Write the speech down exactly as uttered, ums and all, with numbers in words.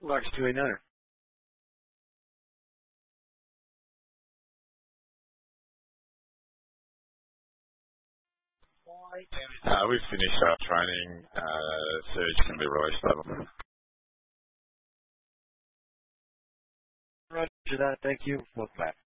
Larks two eight niner. Uh, we've finished our training. Uh, Surge can be released level. Roger that. Thank you. Welcome back.